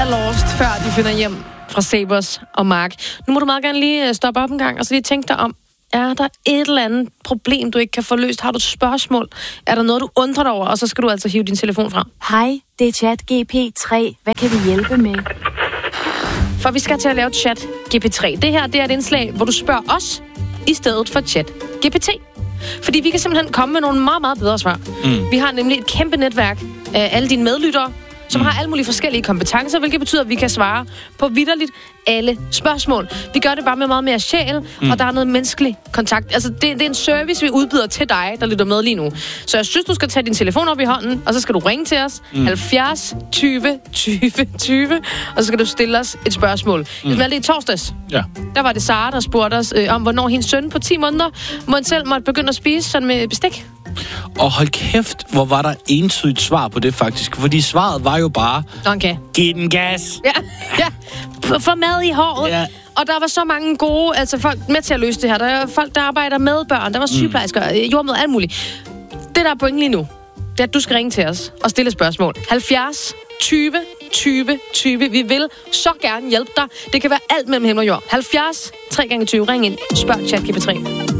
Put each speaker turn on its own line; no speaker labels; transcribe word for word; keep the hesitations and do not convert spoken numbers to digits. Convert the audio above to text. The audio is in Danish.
Lost, før de finder hjem fra Sabers og Mark. Nu må du meget gerne lige stoppe op en gang, og så lige tænke dig om, er der et eller andet problem, du ikke kan få løst? Har du et spørgsmål? Er der noget, du undrer dig over? Og så skal du altså hive din telefon frem.
Hej, det er Chat G P tre. Hvad kan vi hjælpe med?
For vi skal til at lave Chat G P tre. Det her, det er et indslag, hvor du spørger os, i stedet for Chat G P T. Fordi vi kan simpelthen komme med nogle meget, meget bedre svar. Mm. Vi har nemlig et kæmpe netværk af alle dine medlyttere, som mm. har alle mulige forskellige kompetencer, hvilket betyder, at vi kan svare på vitterligt alle spørgsmål. Vi gør det bare med meget mere sjæl, mm. og der er noget menneskelig kontakt. Altså, det, det er en service, vi udbyder til dig, der lytter med lige nu. Så jeg synes, du skal tage din telefon op i hånden, og så skal du ringe til os. Mm. halvfjerds tyve tyve tyve, og så skal du stille os et spørgsmål. Mm. Det er i torsdags.
Ja.
Der var det Sara, der spurgte os øh, om, hvornår hendes søn på ti måneder må selv måtte begynde at spise sådan med bestik.
Og hold kæft, hvor var der entydigt svar på det faktisk. Fordi svaret var jo bare,
okay.
Giv den gas.
Ja, ja. Få mad i håret. Ja. Og der var så mange gode, altså folk med til at løse det her. Der er folk, der arbejder med børn. Der var sygeplejersker, mm. jordmød, alt muligt. Det, der er pointen lige nu, det er, at du skal ringe til os og stille spørgsmål. halvfjerds tyve tyve tyve. Vi vil så gerne hjælpe dig. Det kan være alt mellem himmel og jord. halvfjerds tre gange tyve. Ring ind. Spørg Chat G P tre.